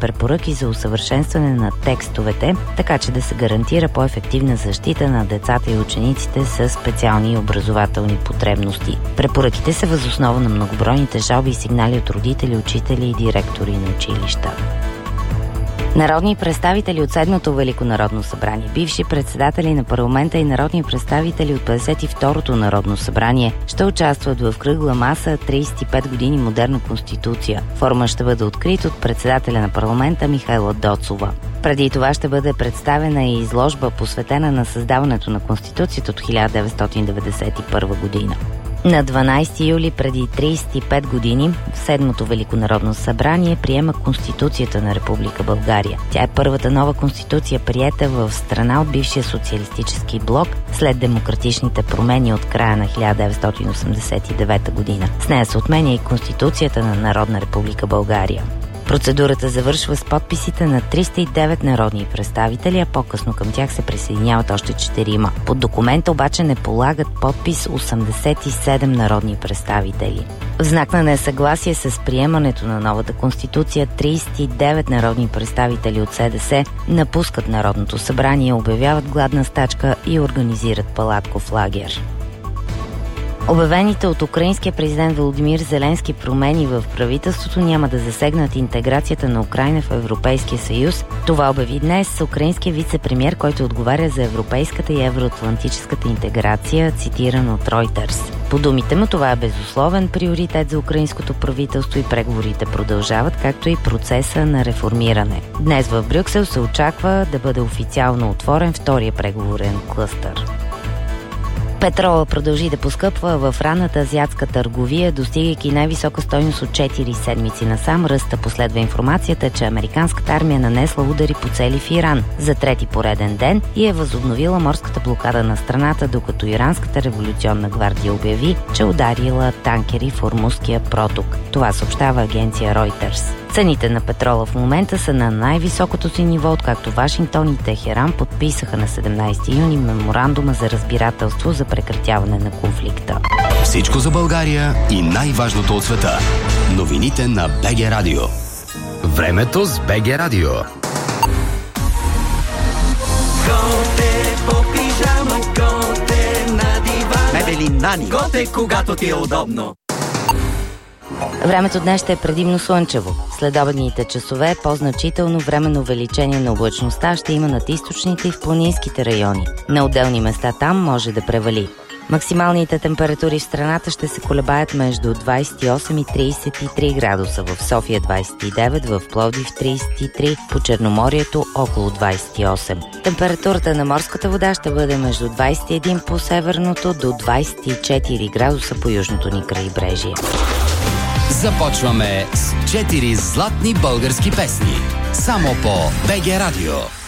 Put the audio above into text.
препоръки за усъвършенстване на текстовете, така че да се гарантира по-ефективна защита на децата и учениците с специални образователни потребности. Препоръките са въз основа на многобройните жалби и сигнали от родители, учители и директори на училища. Народни представители от 7-то Велико народно събрание, бивши председатели на парламента и народни представители от 52-то народно събрание ще участват в кръгла маса 35 години модерна конституция. Форумът ще бъде открит от председателя на парламента Михайла Доцова. Преди това ще бъде представена и изложба, посветена на създаването на конституцията от 1991 година. На 12 юли преди 35 години 7-то Велико народно събрание приема Конституцията на Република България. Тя е първата нова конституция, приета в страна от бившия социалистически блок след демократичните промени от края на 1989 година. С нея се отменя и Конституцията на Народна Република България. Процедурата завършва с подписите на 309 народни представители, а по-късно към тях се присъединяват още 4. Под документа обаче не полагат подпис 87 народни представители. В знак на несъгласие с приемането на новата конституция, 39 народни представители от СДС напускат Народното събрание, обявяват гладна стачка и организират палатков лагер. Обявените от украинския президент Володимир Зеленски промени в правителството няма да засегнат интеграцията на Украйна в Европейския съюз. Това обяви днес украинския вице-премиер, който отговаря за европейската и евроатлантическата интеграция, цитиран от Reuters. По думите му, това е безусловен приоритет за украинското правителство и преговорите продължават, както и процеса на реформиране. Днес в Брюксел се очаква да бъде официално отворен втория преговорен клъстър. Петрола продължи да поскъпва в ранната азиатска търговия, достигайки най-висока стойност от 4 седмици насам. Ръста последва информацията, че американската армия нанесла удари по цели в Иран за трети пореден ден и е възобновила морската блокада на страната, докато Иранската революционна гвардия обяви, че ударила танкери в Ормузския проток. Това съобщава агенция Reuters. Цените на петрола в момента са на най-високото си ниво, откакто Вашингтон и Техеран подписаха на 17 юни меморандума за разбирателство за прекратяване на конфликта. Всичко за България и най-важното от света. Новините на БГ Радио. Времето с БГ Радио. Готе по пижама, готе на дивана. Мебели Нани. Готе, когато ти е удобно. Времето днес ще е предимно слънчево. Следобедните часове по-значително временно увеличение на облачността ще има над източните и в планинските райони. На отделни места там може да превали. Максималните температури в страната ще се колебаят между 28 и 33 градуса. В София 29, в Пловдив 33, по Черноморието около 28. Температурата на морската вода ще бъде между 21 по северното до 24 градуса по южното ни крайбрежие. Започваме с 4 златни български песни. Само по БГ Радио.